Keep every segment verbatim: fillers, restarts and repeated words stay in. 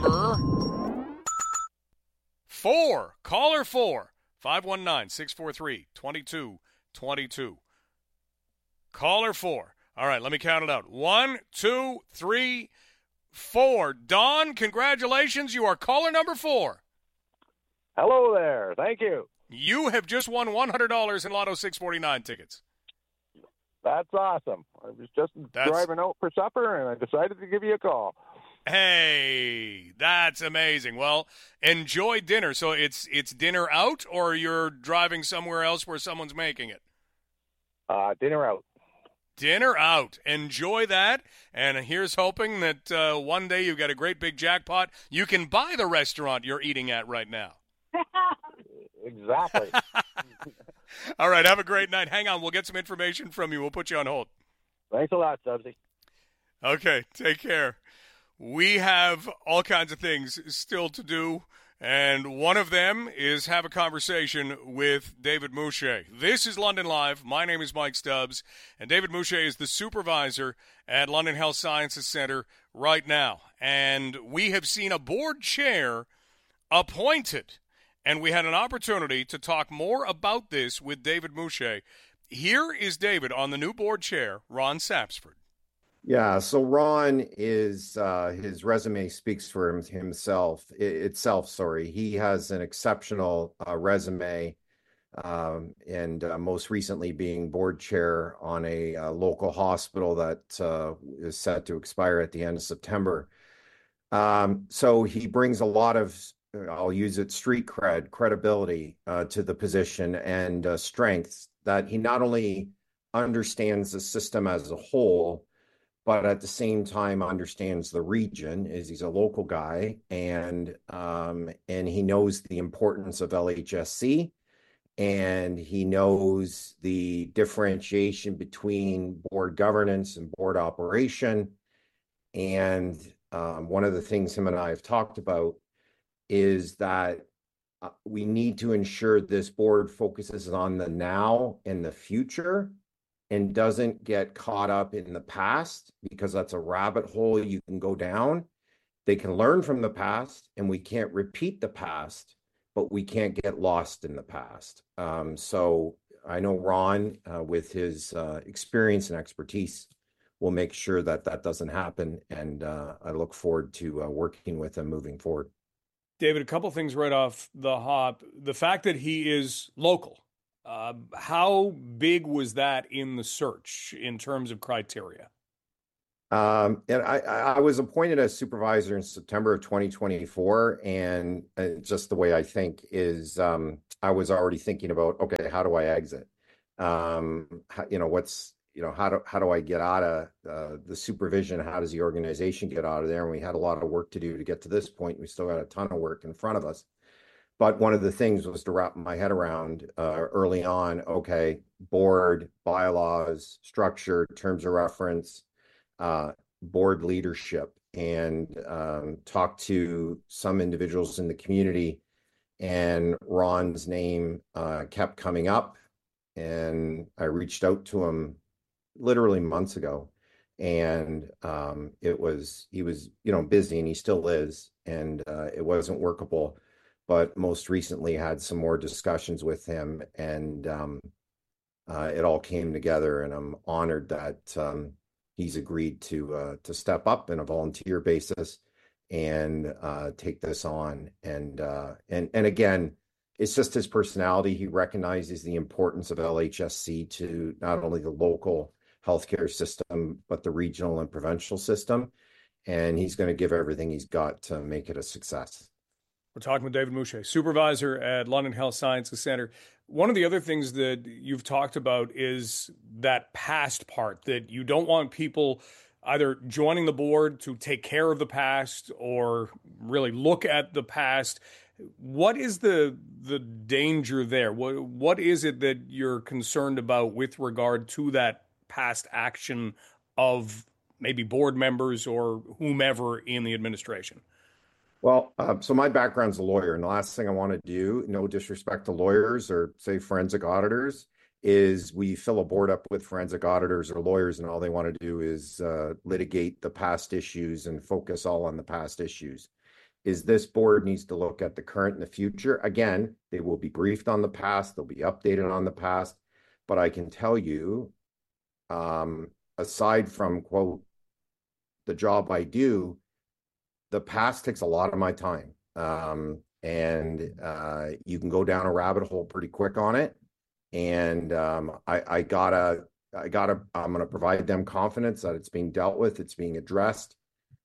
number four. Caller four. five one nine, six four three, two two two two. Caller four. All right, let me count it out. One, two, three, four. Don, congratulations. You are caller number four. Hello there. Thank you. You have just won one hundred dollars in Lotto six forty-nine tickets. That's awesome. I was just That's... driving out for supper, and I decided to give you a call. Hey, that's amazing. Well, enjoy dinner. So it's it's dinner out, or you're driving somewhere else where someone's making it? Uh, dinner out. Dinner out. Enjoy that. And here's hoping that uh, one day you get a great big jackpot. You can buy the restaurant you're eating at right now. Exactly. All right, have a great night. Hang on, we'll get some information from you. We'll put you on hold. Thanks a lot, Stubbsy. Okay, take care. We have all kinds of things still to do, and one of them is have a conversation with David Mouche. This is London Live. My name is Mike Stubbs, and David Mouche is the supervisor at London Health Sciences Center right now. And we have seen a board chair appointed, and we had an opportunity to talk more about this with David Mouche. Here is David on the new board chair, Ron Sapsford. Yeah, so Ron is, uh, his resume speaks for him, himself, it, itself, sorry. He has an exceptional uh, resume, um, and uh, most recently being board chair on a uh, local hospital that uh, is set to expire at the end of September. Um, so he brings a lot of, I'll use it, street cred, credibility uh, to the position, and uh, strengths that he not only understands the system as a whole, but at the same time understands the region, as he's a local guy, and um, and he knows the importance of L H S C, and he knows the differentiation between board governance and board operation. And um, one of the things him and I have talked about is that uh, we need to ensure this board focuses on the now and the future, and doesn't get caught up in the past, because that's a rabbit hole you can go down. They can learn from the past, and we can't repeat the past, but we can't get lost in the past. Um, so I know Ron, uh, with his uh, experience and expertise, will make sure that that doesn't happen, and uh, I look forward to uh, working with him moving forward. David, a couple things right off the hop. The fact that he is local, Uh, how big was that in the search in terms of criteria? Um, and I, I was appointed as supervisor in September of twenty twenty-four, and uh, just the way I think is, um, I was already thinking about, okay, how do I exit? Um, how, you know, what's, you know, how do how do I get out of uh, the supervision? How does the organization get out of there? And we had a lot of work to do to get to this point. We still got a ton of work in front of us. But one of the things was to wrap my head around uh, early on, okay, board, bylaws, structure, terms of reference, uh, board leadership, and um, talk to some individuals in the community. And Ron's name uh, kept coming up, and I reached out to him literally months ago. And um, it was, he was, you know, busy, and he still is, and uh, it wasn't workable. But most recently had some more discussions with him, and um, uh, it all came together. And I'm honored that um, he's agreed to uh, to step up in a volunteer basis and uh, take this on. And uh, and and again, it's just his personality. He recognizes the importance of L H S C to not only the local healthcare system, but the regional and provincial system. And he's going to give everything he's got to make it a success. We're talking with David Mouche, supervisor at London Health Sciences Center. One of the other things that you've talked about is that past part, that you don't want people either joining the board to take care of the past or really look at the past. What is the the danger there? What what is it that you're concerned about with regard to that past action of maybe board members or whomever in the administration? Well, uh, so my background's a lawyer, and the last thing I want to do, no disrespect to lawyers or say forensic auditors, is we fill a board up with forensic auditors or lawyers, and all they want to do is uh, litigate the past issues and focus all on the past issues. is this board needs to look at the current and the future. Again, they will be briefed on the past, they'll be updated on the past, but I can tell you, um, aside from, quote, the job I do, the past takes a lot of my time. Um, and uh, you can go down a rabbit hole pretty quick on it. And um, I, I gotta, I gotta, I'm gonna provide them confidence that it's being dealt with, it's being addressed,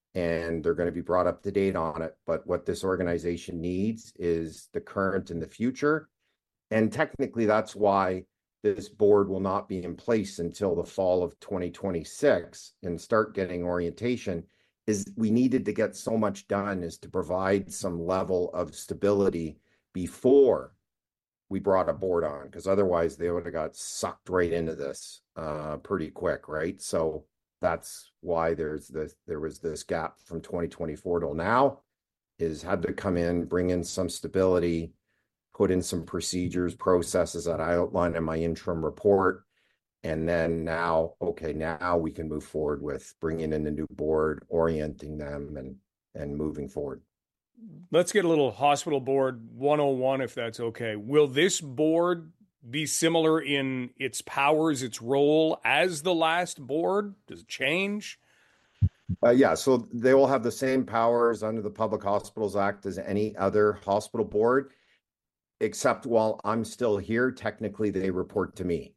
and they're going to be brought up to date on it. But what this organization needs is the current and the future. And technically, that's why this board will not be in place until the fall of twenty twenty-six and start getting orientation, is we needed to get so much done is to provide some level of stability before we brought a board on, because otherwise they would have got sucked right into this uh, pretty quick, right? So that's why there's this, there was this gap from twenty twenty-four till now, is had to come in, bring in some stability, put in some procedures, processes that I outlined in my interim report. And then now, okay, now we can move forward with bringing in the new board, orienting them, and and moving forward. Let's get a little hospital board one oh one, if that's okay. Will this board be similar in its powers, its role as the last board? Does it change? Uh, yeah, so they will have the same powers under the Public Hospitals Act as any other hospital board, except while I'm still here, technically they report to me.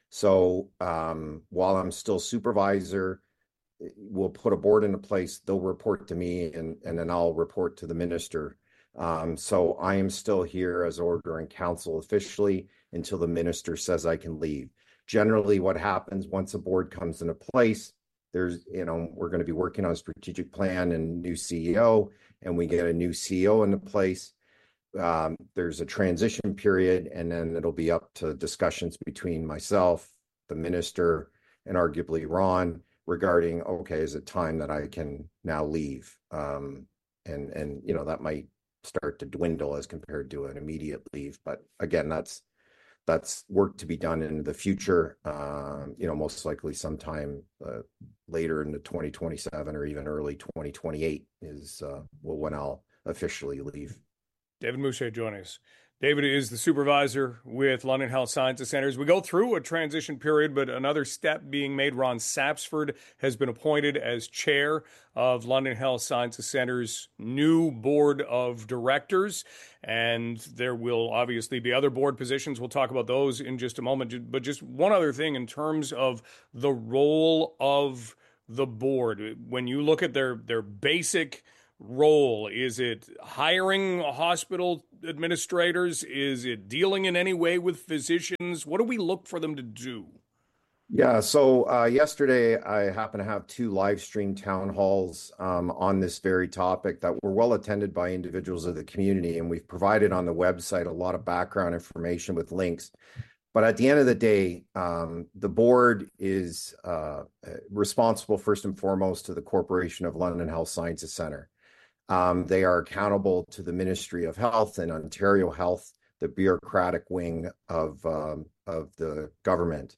So um, while I'm still supervisor, we'll put a board into place, they'll report to me, and, and then I'll report to the minister. Um, so I am still here as order and counsel officially until the minister says I can leave. Generally, what happens once a board comes into place, there's, you know, we're going to be working on a strategic plan and new C E O, and we get a new C E O into place. Um, there's a transition period, and then it'll be up to discussions between myself, the minister, and arguably Ron regarding, okay, is it time that I can now leave? Um, and, and, you know, that might start to dwindle as compared to an immediate leave. But again, that's, that's work to be done in the future, um, you know, most likely sometime uh, later in the twenty twenty-seven or even early twenty twenty-eight is uh, well, when I'll officially leave. David Mouche joining us. David is the supervisor with London Health Sciences Centres. We go through a transition period, but another step being made. Ron Sapsford has been appointed as chair of London Health Sciences Centres' new board of directors. And there will obviously be other board positions. We'll talk about those in just a moment. But just one other thing in terms of the role of the board. When you look at their, their basic role, is it hiring hospital administrators? Is it dealing in any way with physicians? What do we look for them to do? Yeah, so uh, yesterday I happened to have two live stream town halls um, on this very topic that were well attended by individuals of the community, and we've provided on the website a lot of background information with links. But at the end of the day, um, the board is uh, responsible first and foremost to the Corporation of London Health Sciences Centre. Um, they are accountable to the Ministry of Health and Ontario Health, the bureaucratic wing of um, of the government.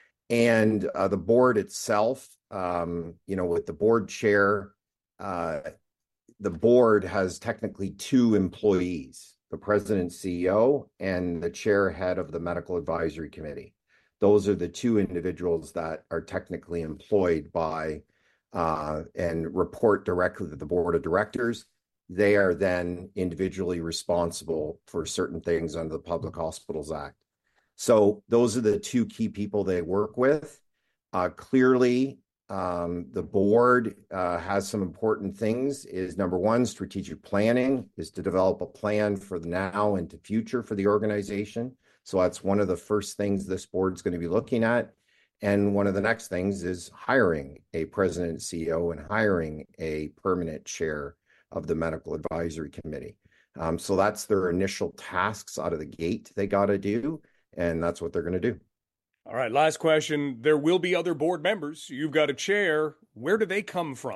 And uh, the board itself, um, you know, with the board chair, uh, the board has technically two employees, the president and C E O and the chair head of the medical advisory committee. Those are the two individuals that are technically employed by Uh, and report directly to the board of directors. They are then individually responsible for certain things under the Public Hospitals Act. So those are the two key people they work with. Uh, clearly, um, the board uh, has some important things. Is number one, strategic planning is to develop a plan for the now and the future for the organization. So that's one of the first things this board is going to be looking at. And one of the next things is hiring a president and C E O and hiring a permanent chair of the medical advisory committee. Um, so that's their initial tasks out of the gate they got to do, and that's what they're going to do. All right, last question. There will be other board members. You've got a chair. Where do they come from?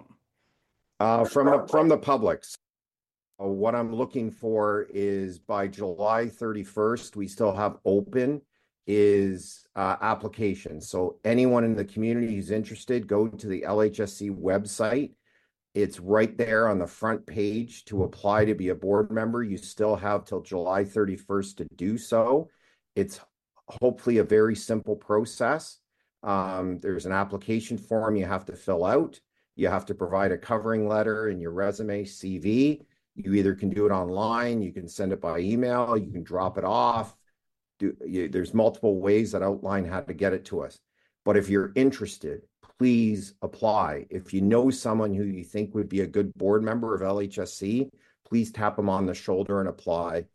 Uh, from the, from the public. So what I'm looking for is by July thirty-first, we still have open is uh, applications. So anyone in the community who's interested, go to the L H S C website, It's right there on the front page to apply to be a board member. You still have till July thirty-first to do so. It's hopefully a very simple process. Um, there's an application form you have to fill out. You have to provide a covering letter and your resume, C V. You either can do it online, you can send it by email, you can drop it off. Do, you, there's multiple ways that outline how to get it to us. But if you're interested, please apply. If you know someone who you think would be a good board member of L H S C, please tap them on the shoulder and apply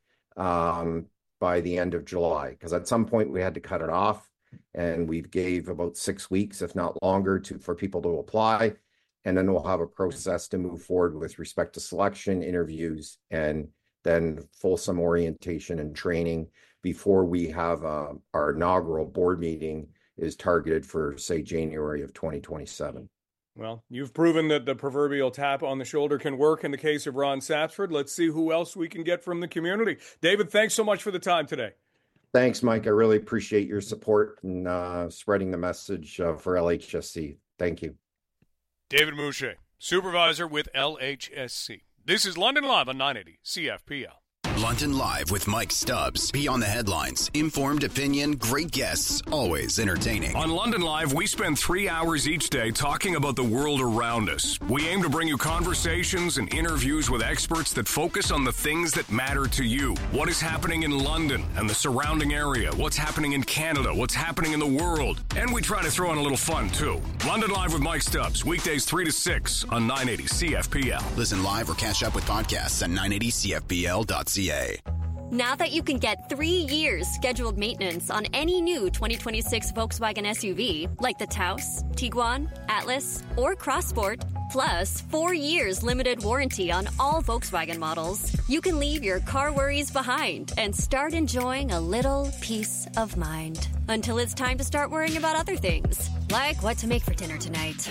um, by the end of July. Because at some point we had to cut it off, and we gave about six weeks, if not longer, to for people to apply. And then we'll have a process to move forward with respect to selection, interviews, and then fulsome orientation and training before we have uh, our inaugural board meeting is targeted for, say, January of twenty twenty-seven. Well, you've proven that the proverbial tap on the shoulder can work in the case of Ron Sapsford. Let's see who else we can get from the community. David, thanks so much for the time today. Thanks, Mike. I really appreciate your support and uh, spreading the message uh, for L H S C. Thank you. David Mouche, supervisor with L H S C. This is London Live on nine eighty C F P L. London Live with Mike Stubbs. Beyond the headlines. Informed opinion, great guests, always entertaining. On London Live, we spend three hours each day talking about the world around us. We aim to bring you conversations and interviews with experts that focus on the things that matter to you. What is happening in London and the surrounding area? What's happening in Canada? What's happening in the world? And we try to throw in a little fun, too. London Live with Mike Stubbs. Weekdays three to six on nine eighty C F P L. Listen live or catch up with podcasts at nine eighty C F P L dot C A. Now that you can get three years scheduled maintenance on any new twenty twenty-six Volkswagen S U V, like the Taos, Tiguan, Atlas, or Crossport, plus four years limited warranty on all Volkswagen models, you can leave your car worries behind and start enjoying a little peace of mind. Until it's time to start worrying about other things, like what to make for dinner tonight.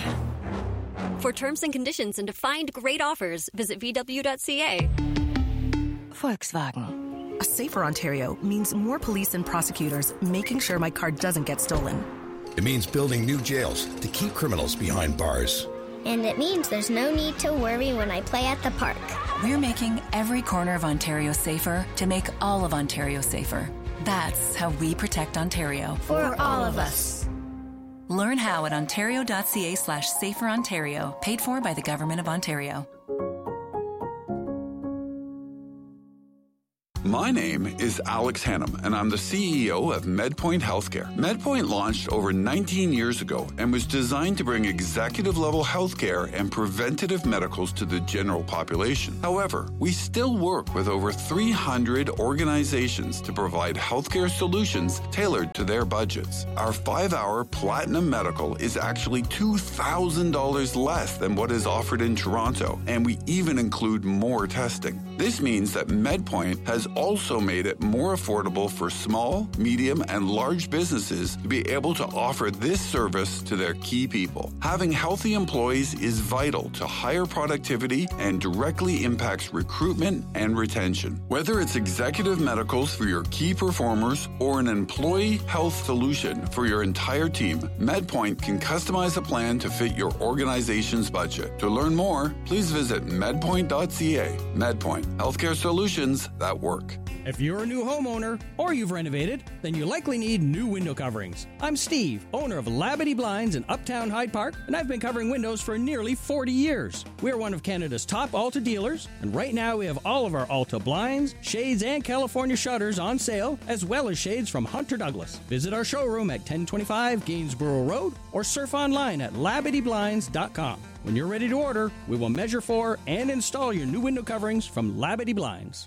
For terms and conditions and to find great offers, visit V W dot C A. Volkswagen. A safer Ontario means more police and prosecutors making sure my car doesn't get stolen. It means building new jails to keep criminals behind bars. And it means there's no need to worry when I play at the park. We're making every corner of Ontario safer to make all of Ontario safer. That's how we protect Ontario. For all of us. Learn how at ontario dot C A slash safer Ontario. Paid for by the Government of Ontario. My name is Alex Hannum, and I'm the C E O of MedPoint Healthcare. MedPoint launched over nineteen years ago and was designed to bring executive-level healthcare and preventative medicals to the general population. However, we still work with over three hundred organizations to provide healthcare solutions tailored to their budgets. Our five-hour Platinum Medical is actually two thousand dollars less than what is offered in Toronto, and we even include more testing. This means that MedPoint has also made it more affordable for small, medium, and large businesses to be able to offer this service to their key people. Having healthy employees is vital to higher productivity and directly impacts recruitment and retention. Whether it's executive medicals for your key performers or an employee health solution for your entire team, MedPoint can customize a plan to fit your organization's budget. To learn more, please visit medpoint dot C A. MedPoint, healthcare solutions that work. If you're a new homeowner or you've renovated, then you likely need new window coverings. I'm Steve, owner of Labadee Blinds in Uptown Hyde Park, and I've been covering windows for nearly forty years. We're one of Canada's top Alta dealers, and right now we have all of our Alta blinds, shades, and California shutters on sale, as well as shades from Hunter Douglas. Visit our showroom at ten twenty-five Gainsborough Road or surf online at labadee blinds dot com. When you're ready to order, we will measure for and install your new window coverings from Labadee Blinds.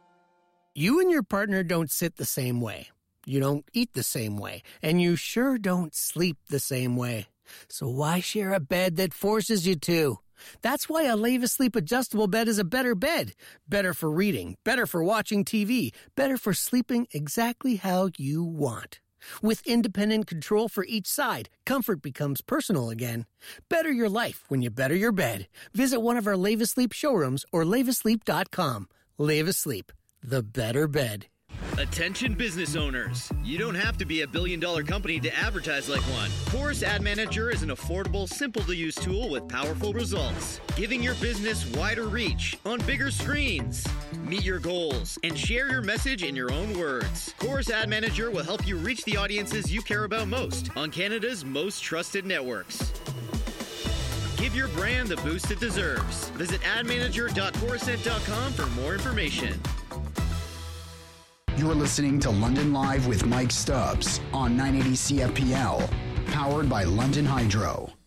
You and your partner don't sit the same way. You don't eat the same way. And you sure don't sleep the same way. So why share a bed that forces you to? That's why a Leva Sleep adjustable bed is a better bed. Better for reading, better for watching T V, better for sleeping exactly how you want. With independent control for each side, comfort becomes personal again. Better your life when you better your bed. Visit one of our Leva Sleep showrooms or leva sleep dot com. Leva Sleep. The better bed. Attention business owners. You don't have to be a billion dollar company to advertise like one. Chorus Ad Manager is an affordable, simple to use tool with powerful results, giving your business wider reach on bigger screens. Meet your goals and share your message in your own words. Chorus Ad Manager will help you reach the audiences you care about most on Canada's most trusted networks. Give your brand the boost it deserves. Visit ad manager dot corusent dot com for more information. You're listening to London Live with Mike Stubbs on nine eighty C F P L, powered by London Hydro.